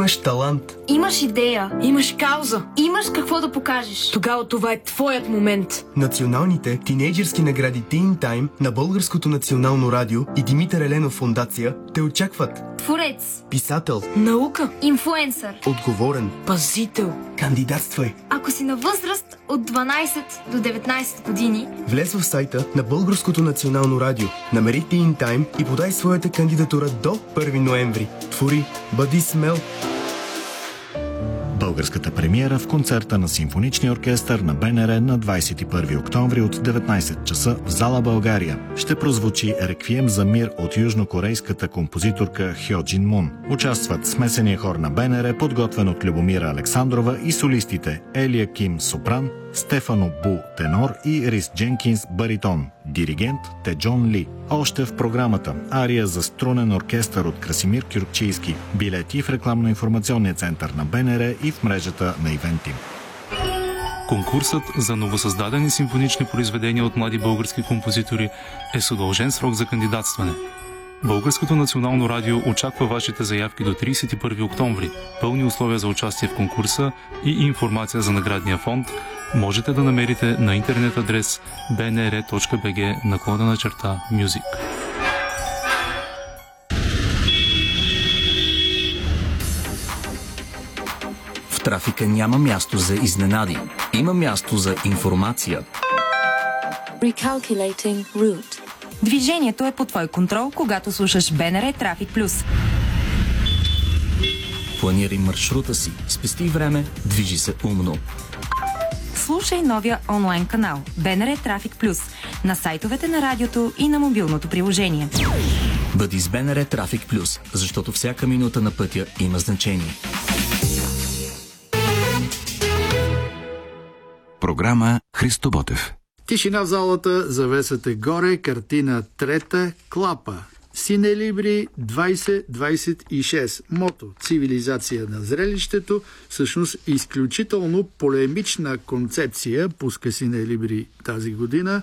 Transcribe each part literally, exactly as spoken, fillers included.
Имаш талант. Имаш идея. Имаш кауза. Имаш какво да покажеш. Тогава това е твоят момент. Националните тинейджърски награди Teen Time на Българското национално радио и Димитър Еленов фондация те очакват. Творец. Писател. Наука. Инфлуенсър. Отговорен. Пазител. Кандидатствай. Ако си на възраст от дванайсет до деветнайсет години, влез в сайта на Българското национално радио, намери Teen Time и подай своята кандидатура до първи ноември. Твори, бъди смел. Българската премиера в концерта на Симфоничния оркестър на БНР на двайсет и първи октомври от деветнайсет часа в зала България. Ще прозвучи Реквием за мир от южнокорейската композиторка Хьо Джин Мун. Участват смесения хор на БНР, подготвен от Любомира Александрова, и солистите Елия Ким сопран, Стефано Бу тенор и Рис Дженкинс баритон. Диригент Теджон Ли. Още в програмата ария за струнен оркестър от Красимир Кюркчийски. Билети в рекламно-информационния център на БНР и в мрежата на Ивентим. Конкурсът за новосъздадени симфонични произведения от млади български композитори е с удължен срок за кандидатстване. Българското национално радио очаква вашите заявки до трийсет и първи октомври. Пълни условия за участие в конкурса и информация за наградния фонд можете да намерите на интернет адрес би ен ар точка би джи наклонена черта Music. В трафика няма място за изненади. Има място за информация. Recalculating route. Движението е под твой контрол, когато слушаш БНР Трафик Плюс. Планирай маршрута си, спести време, движи се умно. Слушай новия онлайн канал БНР Трафик Плюс на сайтовете на радиото и на мобилното приложение. Бъди с БНР Трафик Плюс, защото всяка минута на пътя има значение. Програма Христо Ботев. Тишина в залата, завесата горе, картина трета, клапа. Синелибри двайсет двайсет и шест. Мото цивилизация на зрелището. Всъщност изключително полемична концепция пуска Синелибри тази година.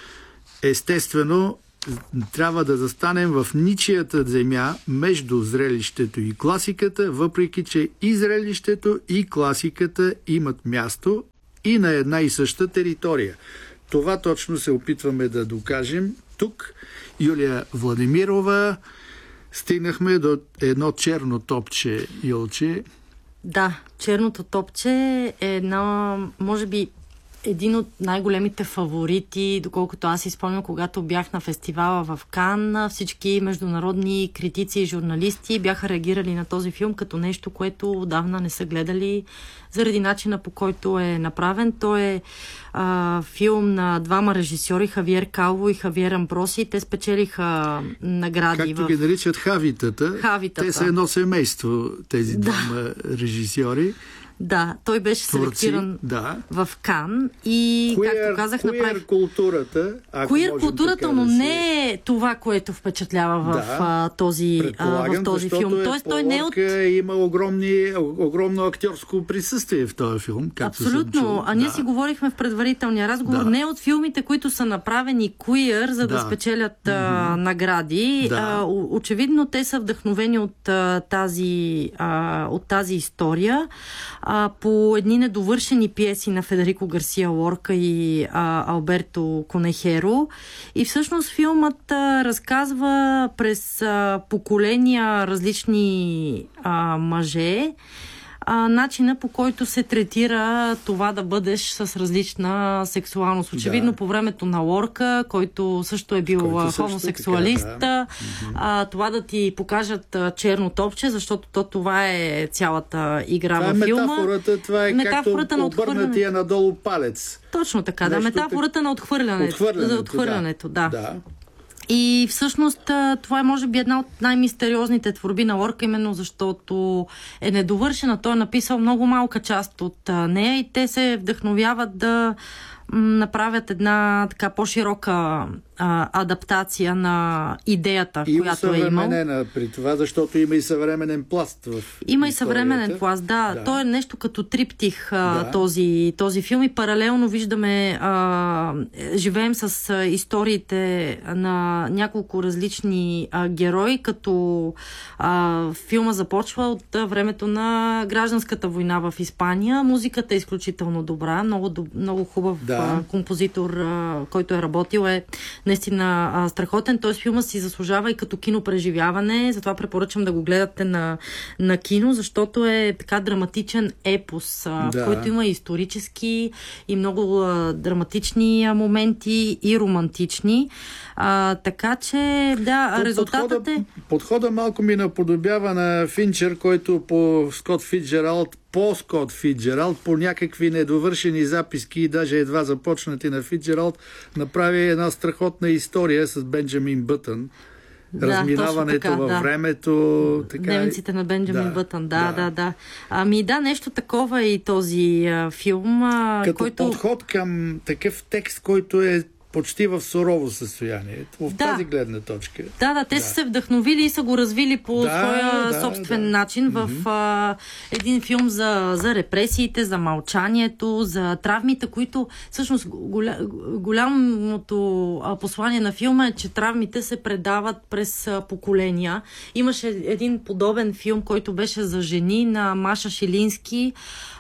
Естествено, трябва да застанем в ничията земя между зрелището и класиката, въпреки че и зрелището, и класиката имат място и на една и съща територия. Това точно се опитваме да докажем тук. Юлия Владимирова, стигнахме до едно черно топче, Юлче. Да, черното топче е една, може би, един от най-големите фаворити, доколкото аз си спомням, когато бях на фестивала в Кан, всички международни критици и журналисти бяха реагирали на този филм като нещо, което отдавна не са гледали, заради начина, по който е направен. Той е а, филм на двама режисьори, Хавиер Калво и Хавиер Амброси. Те спечелиха награди. Както в... ги наричат хавитата. Хавитата. Те са едно семейство, тези да. двама режисьори. Да, той беше селектиран да. в Кан и, Queer, както казах, queer направих... културата, ако Queer можем културата, така но да не е това, което впечатлява в, да, а, този, а, в този филм. Е Тоест, той не е от... има огромни, огромно актьорско присъствие в този филм. Абсолютно. А ние да. си говорихме в предварителния разговор. Да. Не от филмите, които са направени queer, за да, да спечелят а, mm-hmm. награди. Да. А, очевидно, те са вдъхновени от, а, тази, а, от тази история. А, по едни недовършени пиеси на Федерико Гарсия Лорка и а, Алберто Конехеро. И всъщност филмът а, разказва през а, поколения различни а, мъже а, начина, по който се третира това да бъдеш с различна сексуалност. Очевидно да. по времето на Лорка, който също е бил който хомосексуалист, така, да. а, това да ти покажат а, черно топче, защото то, това е цялата игра това във е филма. Метафората, това е метафората както обърнатия надолу палец. Точно така, Нещо да. Метафората так... на отхвърлянето. Отхвърлянето, отхвърлянето да. да. И всъщност това е може би една от най-мистериозните творби на Лорка, именно защото е недовършена. Той е написал много малка част от нея и те се вдъхновяват да направят една така по-широка а, адаптация на идеята, и която е имал. И усъвременена при това, защото има и съвременен пласт в Има историята. и съвременен пласт, да. да. Той е нещо като триптих а, да. този, този филм и паралелно виждаме, а, живеем с а, историите на няколко различни а, герои, като а, филма започва от а, времето на гражданската война в Испания. Музиката е изключително добра, много, много хубав да. а, композитор, а, който е работил, е наистина а, страхотен. Той филма си заслужава и като кинопреживяване, затова препоръчвам да го гледате на, на кино, защото е така драматичен епос, а, да. в който има исторически и много а, драматични а, моменти и романтични. А, така че, да, Тук резултатът подхода, е... Подхода малко ми наподобява на Финчер, който по Скот Фицджералд, по Скот Фицджералд, по някакви недовършени записки и даже едва започнати на Фицджералд, направи една страхотна история с Бенджамин Бътън. Да, разминаването така, във да. времето. Така... Дневниците на Бенджамин да, Бътън, да, да, да, да. Ами да, нещо такова е и този а, филм, а, като който... подход към такъв текст, който е почти в сурово състояние. В да. тази гледна точка. Да, да, те да. са се вдъхновили и са го развили по да, своя да, собствен да. начин в Mm-hmm. а, един филм за, за репресиите, за мълчанието, за травмите, които всъщност голя, голямото а, послание на филма е, че травмите се предават през а, поколения. Имаше един подобен филм, който беше за жени на Маша Шилински,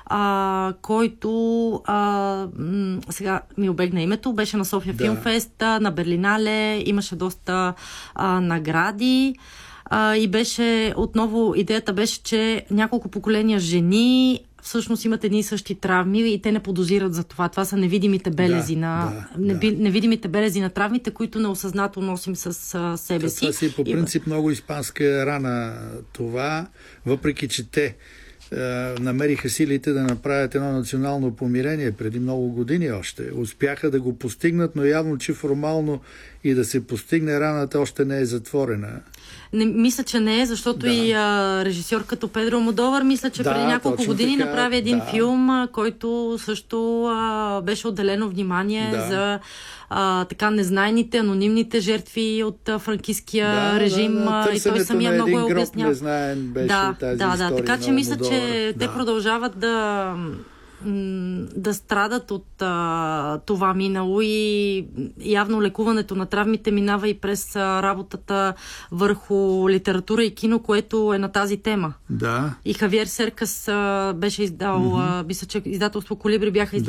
А, който а, м- сега ми обегна името, беше на София да. Филмфест, на Берлинале, имаше доста а, награди а, и беше отново, идеята беше, че няколко поколения жени всъщност имат едни и същи травми и те не подозират за това. Това са невидимите белези, да, на, да, неби, да. невидимите белези на травмите, които неосъзнато носим с а, себе си. Това си по принцип и... много испанска рана това, въпреки че те намериха силите да направят едно национално помирение преди много години още. Успяха да го постигнат, но явно, че формално и да се постигне, раната още не е затворена. Не, мисля, че не е, защото да. и а, режисьор като Педро Алмодовар, мисля, че да, преди няколко години така, направи един да. филм, а, който също а, беше отделено внимание да. за а, така незнайните, анонимните жертви от а, франкиския да, режим. Да, да. И той самия много е обяснял. Незнаен беше да, тази да, да. Така че мисля, Алмодовар. че да. те продължават да да страдат от а, това минало и явно лекуването на травмите минава и през а, работата върху литература и кино, което е на тази тема. Да. И Хавиер Серкас а, беше издал, mm-hmm. а, мисля, че издателство Колибри бяха издали